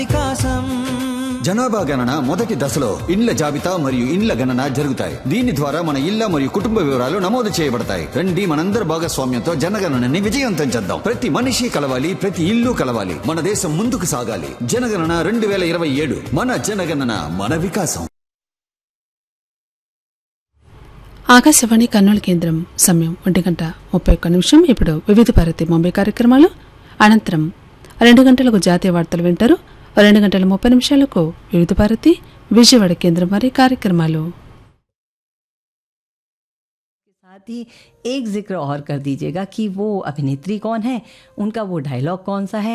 జనాభా గణన మొదటి దశలో ఇండ్ల జాబితా మరియు ఇండ్ల గణన జరుగుతాయి. దీని ద్వారా మన ఇళ్ల మరియు కుటుంబ వివరాలు నమోదు చేయబడతాయి. రండి మనందరి భాగస్వామ్యంతో జనగణనని విజయవంతం చేద్దాం. ప్రతి మనిషి కలవాలి, ప్రతి ఇల్లు కలవాలి. మన దేశం ముందుకు సాగాలి. జనగణన 2027 మన జనగణన మన వికాసం. ఆకాశవాణి కర్నూలు కేంద్రం. సమయం 1:31. ఇప్పుడు వివిధ భారతి ముంబై కార్యక్రమాలు. అనంతరం 2 గంటలకు జాతీయ వార్తలు వింటారు. 2:30 వివిధ భారతి విజయవాడ కేంద్రం వారి కార్యక్రమాలు. साथ ही एक जिक्र और कर दीजिएगा कि वो अभिनेत्री कौन है, उनका वो डायलॉग कौन सा है,